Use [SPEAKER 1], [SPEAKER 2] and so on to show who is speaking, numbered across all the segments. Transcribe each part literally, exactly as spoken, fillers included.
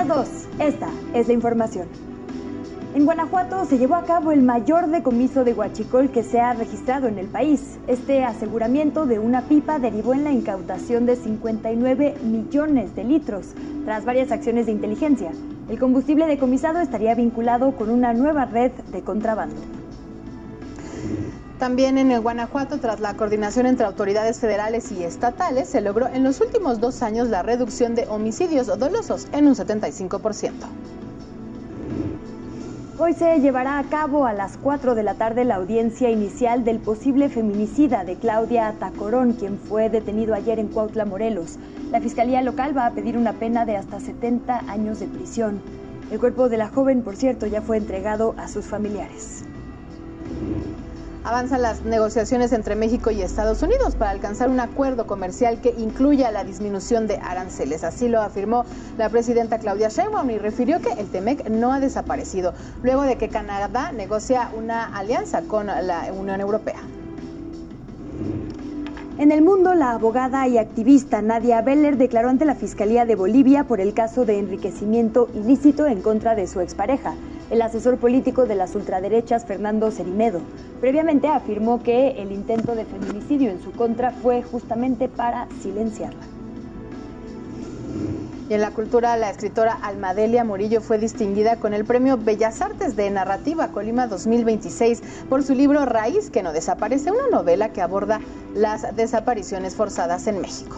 [SPEAKER 1] las dos, esta es la información. En Guanajuato se llevó a cabo el mayor decomiso de huachicol que se ha registrado en el país. Este aseguramiento de una pipa derivó en la incautación de cincuenta y nueve millones de litros, tras varias acciones de inteligencia. El combustible decomisado estaría vinculado con una nueva red de contrabando.
[SPEAKER 2] También en el Guanajuato, tras la coordinación entre autoridades federales y estatales, se logró en los últimos dos años la reducción de homicidios dolosos en un setenta y cinco por ciento.
[SPEAKER 1] Hoy se llevará a cabo a las cuatro de la tarde la audiencia inicial del posible feminicida de Claudia Tacorón, quien fue detenido ayer en Cuautla, Morelos. La Fiscalía Local va a pedir una pena de hasta setenta años de prisión. El cuerpo de la joven, por cierto, ya fue entregado a sus familiares.
[SPEAKER 2] Avanzan las negociaciones entre México y Estados Unidos para alcanzar un acuerdo comercial que incluya la disminución de aranceles. Así lo afirmó la presidenta Claudia Sheinbaum y refirió que el TEMEC no ha desaparecido, luego de que Canadá negocia una alianza con la Unión Europea.
[SPEAKER 1] En el mundo, la abogada y activista Nadia Beller declaró ante la Fiscalía de Bolivia por el caso de enriquecimiento ilícito en contra de su expareja, el asesor político de las ultraderechas Fernando Cerimedo. Previamente afirmó que el intento de feminicidio en su contra fue justamente para silenciarla.
[SPEAKER 2] Y en la cultura, la escritora Almadelia Murillo fue distinguida con el Premio Bellas Artes de Narrativa Colima dos mil veintiséis por su libro Raíz, que no desaparece, una novela que aborda las desapariciones forzadas en México.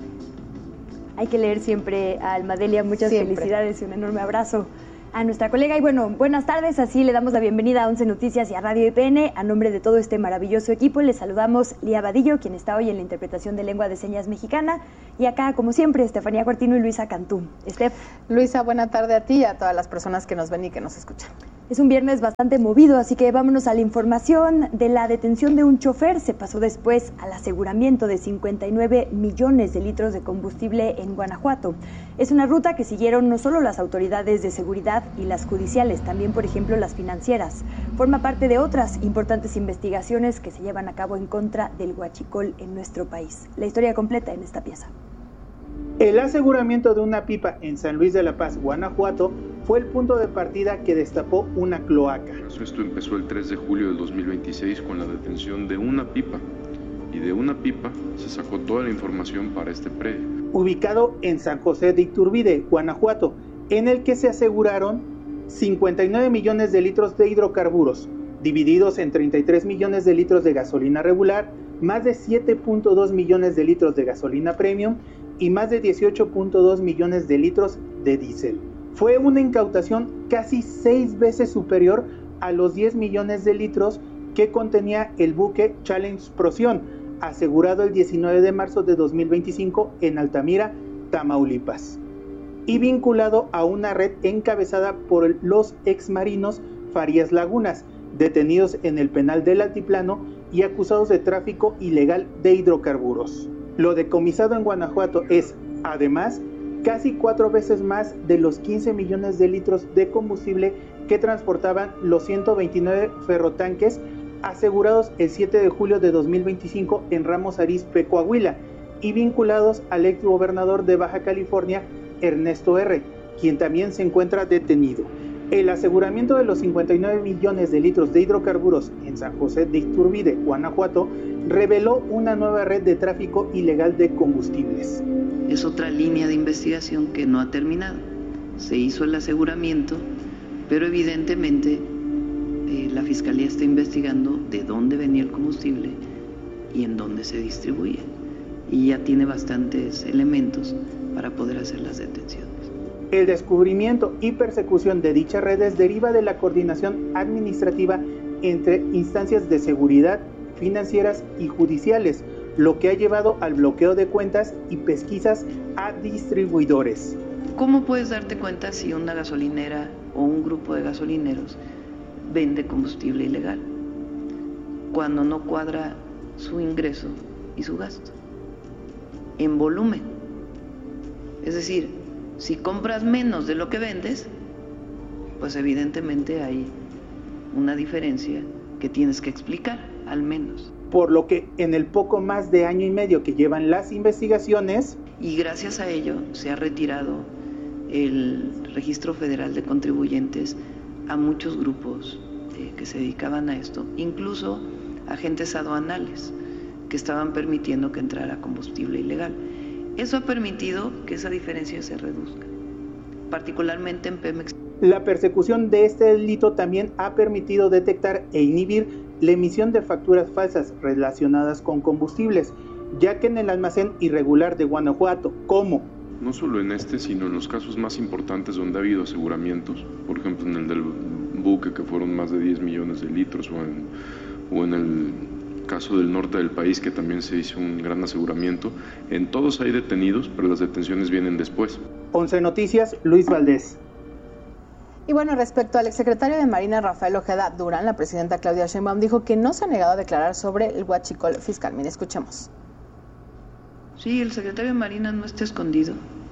[SPEAKER 1] Hay que leer siempre a Almadelia. Muchas
[SPEAKER 2] Siempre.
[SPEAKER 1] Felicidades y un enorme abrazo a nuestra colega. Y bueno, buenas tardes, así le damos la bienvenida a Once Noticias y a Radio I P N. A nombre de todo este maravilloso equipo, les saludamos Lía Vadillo, quien está hoy en la interpretación de lengua de señas mexicana, y acá, como siempre, Estefanía Cuartino y Luisa Cantú. Estef.
[SPEAKER 2] Luisa, buena tarde a ti y a todas las personas que nos ven y que nos escuchan.
[SPEAKER 1] Es un viernes bastante movido, así que vámonos a la información de la detención de un chofer. Se pasó después al aseguramiento de cincuenta y nueve millones de litros de combustible en Guanajuato. Es una ruta que siguieron no solo las autoridades de seguridad y las judiciales, también, por ejemplo, las financieras. Forma parte de otras importantes investigaciones que se llevan a cabo en contra del huachicol en nuestro país. La historia completa en esta pieza.
[SPEAKER 3] El aseguramiento de una pipa en San Luis de la Paz, Guanajuato, fue el punto de partida que destapó una cloaca.
[SPEAKER 4] Esto empezó el tres de julio del dos mil veintiséis con la detención de una pipa, y de una pipa se sacó toda la información para este predio.
[SPEAKER 3] Ubicado en San José de Iturbide, Guanajuato, en el que se aseguraron cincuenta y nueve millones de litros de hidrocarburos, divididos en treinta y tres millones de litros de gasolina regular, más de siete punto dos millones de litros de gasolina premium y más de dieciocho punto dos millones de litros de diésel. Fue una incautación casi seis veces superior a los diez millones de litros que contenía el buque Challenge Procyon, asegurado el diecinueve de marzo de dos mil veinticinco en Altamira, Tamaulipas, y vinculado a una red encabezada por los exmarinos Farías Lagunas, detenidos en el penal del Altiplano y acusados de tráfico ilegal de hidrocarburos. Lo decomisado en Guanajuato es, además, casi cuatro veces más de los quince millones de litros de combustible que transportaban los ciento veintinueve ferrotanques asegurados el siete de julio de dos mil veinticinco en Ramos Arizpe, Coahuila, y vinculados al exgobernador de Baja California, Ernesto R., quien también se encuentra detenido. El aseguramiento de los cincuenta y nueve millones de litros de hidrocarburos en San José de Iturbide, Guanajuato, reveló una nueva red de tráfico ilegal de combustibles.
[SPEAKER 5] Es otra línea de investigación que no ha terminado. Se hizo el aseguramiento, pero evidentemente eh, la Fiscalía está investigando de dónde venía el combustible y en dónde se distribuye. Y ya tiene bastantes elementos para poder hacer las detenciones.
[SPEAKER 3] El descubrimiento y persecución de dichas redes deriva de la coordinación administrativa entre instancias de seguridad, financieras y judiciales, lo que ha llevado al bloqueo de cuentas y pesquisas a distribuidores.
[SPEAKER 5] ¿Cómo puedes darte cuenta si una gasolinera o un grupo de gasolineros vende combustible ilegal? Cuando no cuadra su ingreso y su gasto en volumen. Es decir, si compras menos de lo que vendes, pues evidentemente hay una diferencia que tienes que explicar, al menos.
[SPEAKER 3] Por lo que en el poco más de año y medio que llevan las investigaciones,
[SPEAKER 5] y gracias a ello se ha retirado el Registro Federal de Contribuyentes a muchos grupos eh, que se dedicaban a esto, incluso agentes aduanales que estaban permitiendo que entrara combustible ilegal. Eso ha permitido que esa diferencia se reduzca, particularmente en Pemex.
[SPEAKER 3] La persecución de este delito también ha permitido detectar e inhibir la emisión de facturas falsas relacionadas con combustibles, ya que en el almacén irregular de Guanajuato, como
[SPEAKER 4] no solo en este, sino en los casos más importantes donde ha habido aseguramientos, por ejemplo en el del buque, que fueron más de diez millones de litros, o en, o en el caso del norte del país, que también se hizo un gran aseguramiento. En todos hay detenidos, pero las detenciones vienen después.
[SPEAKER 3] once Noticias, Luis Valdés.
[SPEAKER 2] Y bueno, respecto al exsecretario de Marina, Rafael Ojeda Durán, la presidenta Claudia Sheinbaum dijo que no se ha negado a declarar sobre el huachicol fiscal. Mire, escuchemos.
[SPEAKER 5] Sí, el secretario de Marina no está escondido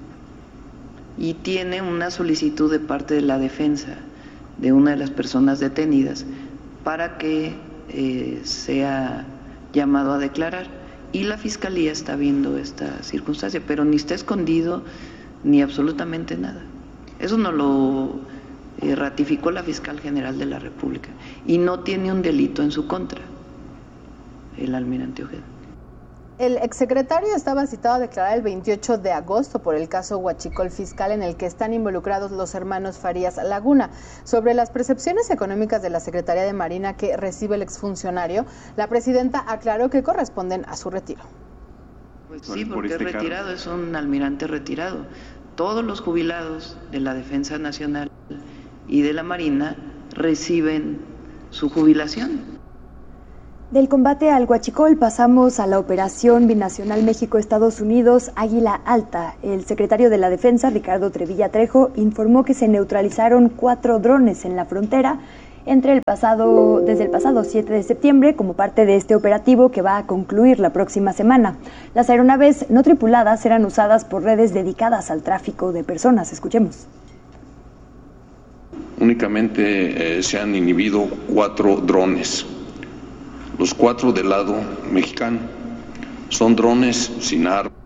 [SPEAKER 5] y tiene una solicitud de parte de la defensa de una de las personas detenidas para que eh, sea llamado a declarar, y la Fiscalía está viendo esta circunstancia, pero ni está escondido ni absolutamente nada. Eso no lo eh, ratificó la Fiscal General de la República y no tiene un delito en su contra, el almirante Ojeda.
[SPEAKER 2] El exsecretario estaba citado a declarar el veintiocho de agosto por el caso Huachicol Fiscal, en el que están involucrados los hermanos Farías Laguna. Sobre las percepciones económicas de la Secretaría de Marina que recibe el exfuncionario, la presidenta aclaró que corresponden a su retiro.
[SPEAKER 5] Pues sí, porque es retirado, es un almirante retirado. Todos los jubilados de la Defensa Nacional y de la Marina reciben su jubilación.
[SPEAKER 1] Del combate al huachicol pasamos a la operación binacional México-Estados Unidos Águila Alta. El secretario de la Defensa, Ricardo Trevilla Trejo, informó que se neutralizaron cuatro drones en la frontera entre el pasado, desde el pasado siete de septiembre como parte de este operativo que va a concluir la próxima semana. Las aeronaves no tripuladas eran usadas por redes dedicadas al tráfico de personas. Escuchemos.
[SPEAKER 6] Únicamente eh, se han inhibido cuatro drones. Los cuatro del lado mexicano son drones sin armas.